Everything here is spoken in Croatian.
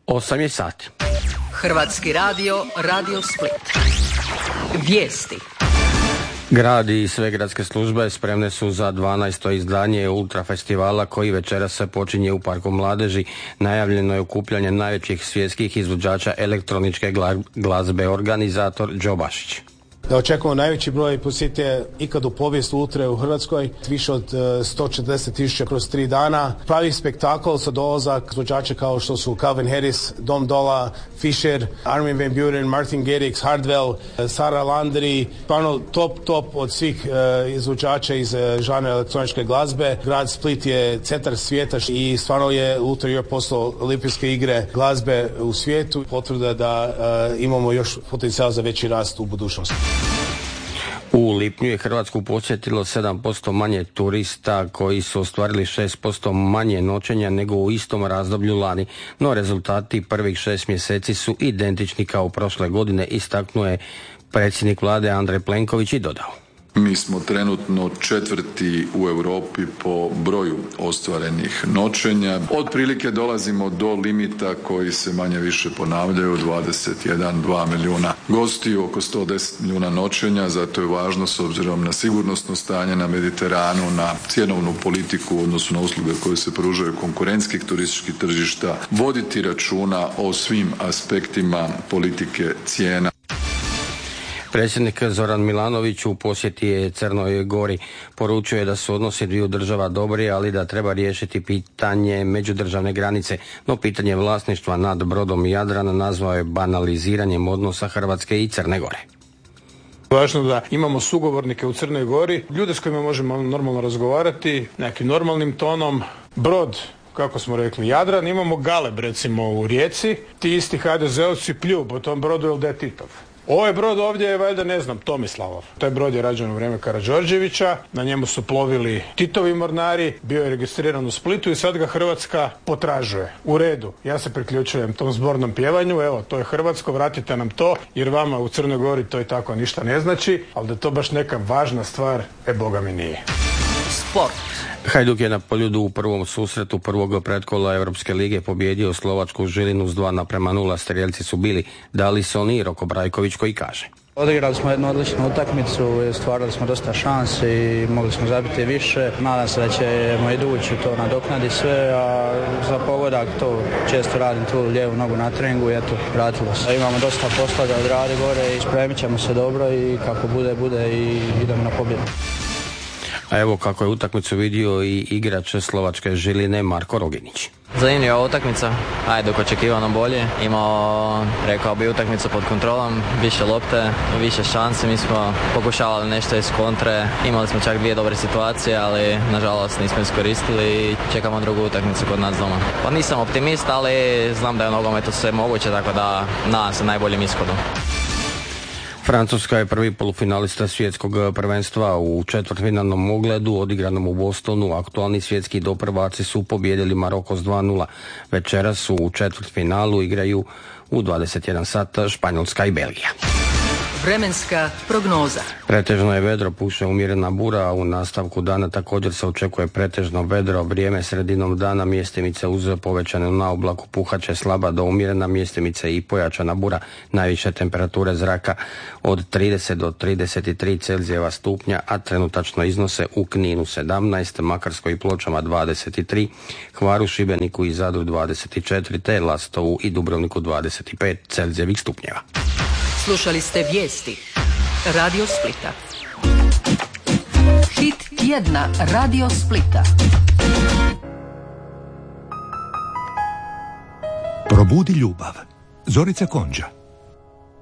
8 je sati. Hrvatski radio, Radio Split. Vijesti. Grad i sve gradske službe spremne su za 12. izdanje Ultra festivala koji večeras se počinje u Parku mladeži. Najavljeno je okupljanje najvećih svjetskih izvođača elektroničke glazbe, organizator Đo Bašić. Da očekujemo najveći broj posjetitelja ikad u povijesti Ultre u Hrvatskoj, više od 140,000 kroz 3 dana. Pravi spektakl sa dolazak izvođača kao što su Calvin Harris, Dom Dolla, Fisher, Armin van Buuren, Martin Garrix, Hardwell, Sarah Landry, stvarno top od svih izvođača iz žanra elektroničke glazbe. Grad Split je centar svijeta i stvarno je Ultra Europe postao olimpijske igre glazbe u svijetu. Potvrda da imamo još potencijal za veći rast u budućnosti. U lipnju je Hrvatsku posjetilo 7% manje turista koji su ostvarili 6% manje noćenja nego u istom razdoblju lani, no rezultati prvih 6 mjeseci su identični kao prošle godine, istaknuo je predsjednik vlade Andrej Plenković i dodao. Mi smo trenutno 4. u Europi po broju ostvarenih noćenja. Otprilike dolazimo do limita koji se manje više ponavljaju, 21-2 milijuna gostiju, oko 110 milijuna noćenja, zato je važno s obzirom na sigurnosno stanje na Mediteranu, na cjenovnu politiku u odnosu na usluge koje se pružaju konkurentskih turističkih tržišta, voditi računa o svim aspektima politike cijena. Predsjednik Zoran Milanović u posjeti je Crnoj Gori. Poručio je da su odnosi dviju država dobri, ali da treba riješiti pitanje međudržavne granice. No pitanje vlasništva nad brodom Jadran nazvao je banaliziranjem odnosa Hrvatske i Crne Gore. Važno da imamo sugovornike u Crnoj Gori, ljude s kojima možemo normalno razgovarati, nekim normalnim tonom. Brod, kako smo rekli, Jadran, imamo Galeb recimo u Rijeci, ti isti HDZ-ovci pljuju po tom brodu ili da je Titov. Ovaj brod ovdje je valjda, ne znam, Tomislavov. Taj brod je rađen u vrijeme Karađorđevića, na njemu su plovili Titovi mornari, bio je registriran u Splitu i sad ga Hrvatska potražuje. U redu, ja se priključujem tom zbornom pjevanju, evo, to je hrvatsko, vratite nam to, jer vama u Crnoj Gori to i tako ništa ne znači, ali da je to baš neka važna stvar, boga mi nije. Sport. Hajduk je na Poljudu u prvom susretu prvog pretkola Europske lige pobijedio slovačku Žilinu s 2:0. Strijelci su bili Dalison i Roko Brajković koji kaže. Odigrali smo jednu odličnu utakmicu, stvarali smo dosta šansi i mogli smo zabiti više. Nadam se da ćemo idući to nadoknaditi sve, a za pogodak to često radim tu lijevu nogu na treningu i eto, vratilo se. Imamo dosta posla da odradi gore i spremit ćemo se dobro i kako bude i idemo na pobjedu. A evo kako je utakmicu vidio i igrač slovačke Žiline Marko Roginić. Zanimljiva utakmica, dok očekivano bolje. Imao, rekao bi, utakmicu pod kontrolom, više lopte, više šanse. Mi smo pokušavali nešto iz kontre, imali smo čak 2 dobre situacije, ali nažalost nismo iskoristili i čekamo drugu utakmicu kod nas doma. Pa nisam optimist, ali znam da je u nogometu sve moguće, tako da nadam se najboljim ishodom. Francuska je prvi polufinalista svjetskog prvenstva u četvrtfinalnom ogledu odigranom u Bostonu. Aktualni svjetski doprvaci su pobijedili Maroko s 2:0. Večeras u četvrtfinalu igraju u 21 sat Španjolska i Belgija. Vremenska prognoza. Pretežno je vedro, puše umjerena bura, a u nastavku dana također se očekuje pretežno vedro. Vrijeme sredinom dana mjestimice uz povećanu naoblaku puhaće slaba do umjerena, mjestimice i pojačana bura. Najviše temperature zraka od 30 do 33 Celzijeva stupnja, a trenutačno iznose u Kninu 17, Makarskoj i Pločama 23, Hvaru, Šibeniku i Zadru 24, te Lastovu i Dubrovniku 25 Celzijevih stupnjeva. Slušali ste vijesti Radio Splita. Hit tjedna Radio Splita. Probudi ljubav. Zorica Konđa.